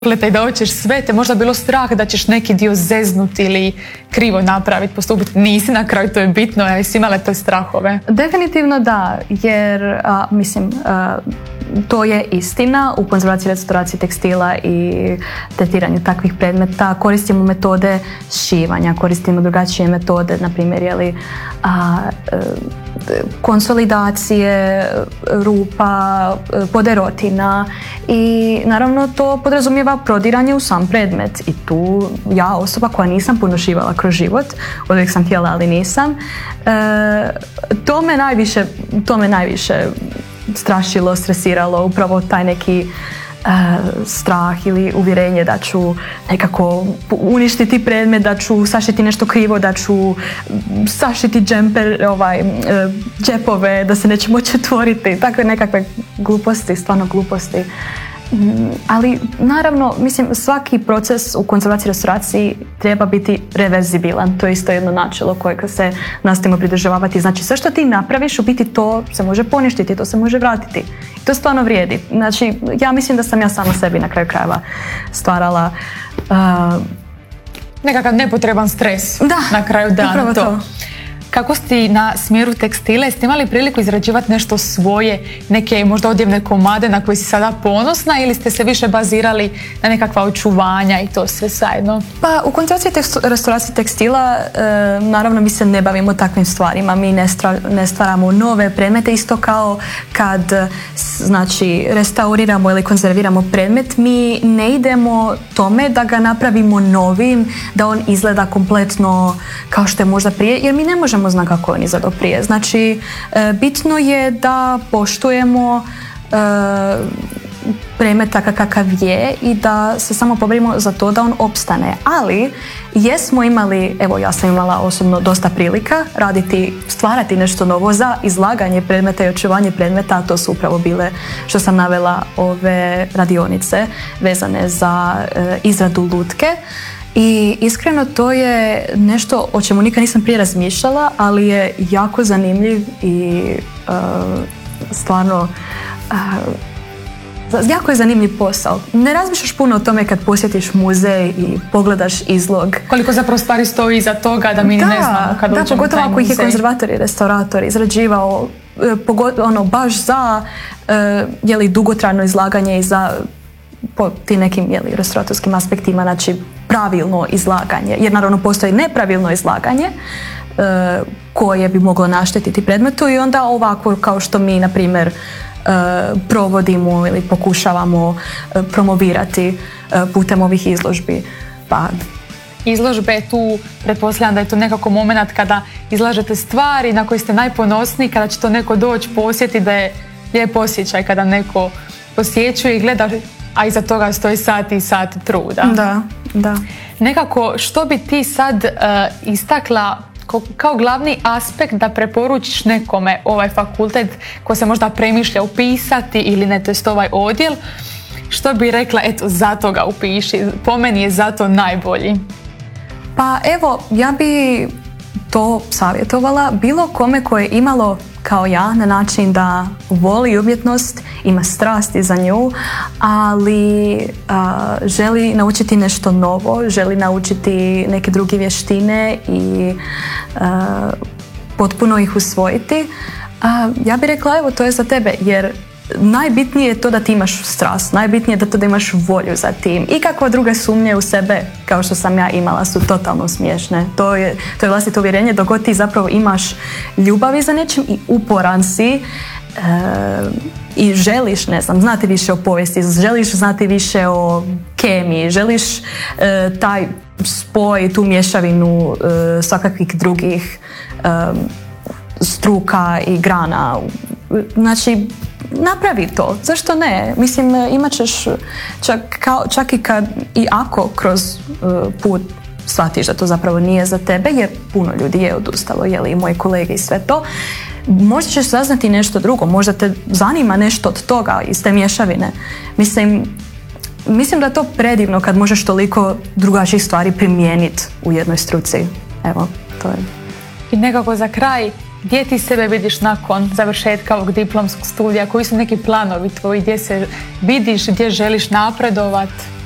i da hoćeš sve, te možda bilo strah da ćeš neki dio zeznuti ili krivo napraviti, postupiti. Nisi na kraju, to je bitno, ja jesi imala te strahove? Definitivno da, jer to je istina. U konzervaciji i restauraciji tekstila i tretiranju takvih predmeta koristimo metode šivanja, koristimo drugačije metode, na primjer konsolidacije rupa, poderotina, i naravno to podrazumijeva prodiranje u sam predmet, i tu ja, osoba koja nisam puno šivala kroz život, uvijek sam htjela ali nisam, to me najviše strašilo, stresiralo, upravo taj neki strah ili uvjerenje da ću nekako uništiti predmet, da ću sašiti nešto krivo, da ću sašiti džepove, da se neće moći otvoriti, takve nekakve gluposti, stvarno gluposti. Ali naravno, mislim, svaki proces u konzervaciji i restauraciji treba biti reverzibilan. To je isto jedno načelo kojeg se nastavimo pridržavati. Znači, sve što ti napraviš, u biti to se može poništiti, to se može vratiti. I to stvarno vrijedi. Znači, ja mislim da sam ja sama sebi na kraju krajeva stvarala nekakav nepotreban stres. Da, na kraju dana. Upravo to. Kako ste na smjeru tekstile, jeste imali priliku izrađivati nešto svoje, neke možda odjevne komade na koje si sada ponosna, ili ste se više bazirali na nekakva očuvanja i to sve zajedno? Pa u konzervaciji i restauraciji tekstila naravno mi se ne bavimo takvim stvarima, mi ne stvaramo nove predmete, isto kao kad znači restauriramo ili konzerviramo predmet, mi ne idemo tome da ga napravimo novim, da on izgleda kompletno kao što je možda prije, jer mi ne možemo znati kako on izgledao prije. Znači, bitno je da poštujemo predmet takav kakav je i da se samo pobrimo za to da on opstane. Ali, jesmo imali, evo ja sam imala osobno dosta prilika stvarati nešto novo za izlaganje predmeta i očuvanje predmeta, a to su upravo bile, što sam navela, ove radionice vezane za izradu lutke. I iskreno to je nešto o čemu nikad nisam prije razmišljala, ali je jako zanimljiv i stvarno jako je zanimljiv posao. Ne razmišljaš puno o tome kad posjetiš muzej i pogledaš izlog. Koliko zapravo stvari stoji iza toga da mi ne znamo kad uđemo u taj muzej. Da, pogotovo ako ih je konzervator i restaurator izrađivao baš za dugotrajno izlaganje i za po ti nekim restauratorskim aspektima, znači pravilno izlaganje, jer naravno postoji nepravilno izlaganje koje bi moglo naštetiti predmetu, i onda ovako kao što mi na primjer provodimo ili pokušavamo promovirati putem ovih izložbi. Pa izložbe tu, pretpostavljam da je to nekako moment kada izlažete stvari na koje ste najponosniji, kada će to neko doći posjetiti, da je lijep osjećaj kada neko posjećuje i gleda, a iza toga stoji sati i sati truda. Da. Nekako, što bi ti sad istakla kao glavni aspekt da preporučiš nekome ovaj fakultet ko se možda premišlja upisati ili ne, to jest ovaj odjel, što bi rekla, eto, zato ga upiši, po meni je zato najbolji? Pa evo, ja bi to savjetovala bilo kome koje je imalo kao ja, na način da voli umjetnost, ima strasti za nju, ali želi naučiti nešto novo, želi naučiti neke druge vještine i potpuno ih usvojiti. Ja bih rekla, evo, to je za tebe, jer najbitnije je to da ti imaš strast, najbitnije je da imaš volju za tim. I kakva druga sumnje u sebe, kao što sam ja imala, su totalno smiješne. To je vlastito uvjerenje, dok god ti zapravo imaš ljubavi za nečim i uporan si i želiš, ne znam, znati više o povijesti, želiš znati više o kemiji, želiš taj spoj, tu mješavinu svakakvih drugih struka i grana. Znači, napravi to, zašto ne? Mislim, imat ćeš čak i ako kroz put shvatiš da to zapravo nije za tebe, jer puno ljudi je odustalo, i moji kolege i sve to, možda ćeš saznati nešto drugo, možda te zanima nešto od toga, iz te mješavine. Mislim da je to predivno kad možeš toliko drugačijih stvari primijeniti u jednoj struci. Evo, to je. I nekako za kraj, gdje ti sebe vidiš nakon završetka ovog diplomskog studija? Koji su neki planovi tvoji? Gdje se vidiš? Gdje želiš napredovati?